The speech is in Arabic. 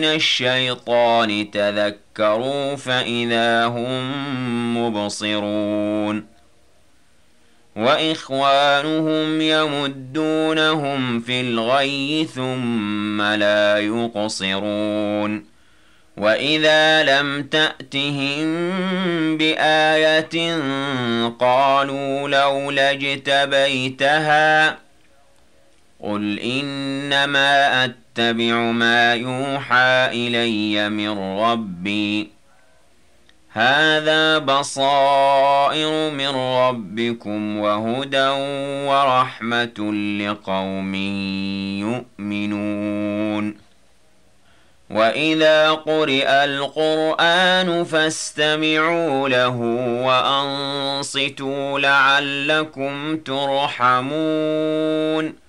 الشيطان تذكروا فإذا هم مبصرون وإخوانهم يمدونهم في الغي ثم لا يقصرون وإذا لم تأتهم بآية قالوا لولا اجتبيتها قل إنما أتبع ما يوحى إلي من ربي هذا بصائر من ربكم وهدى ورحمة لقوم يؤمنون وإذا قرئ القرآن فاستمعوا له وأنصتوا لعلكم ترحمون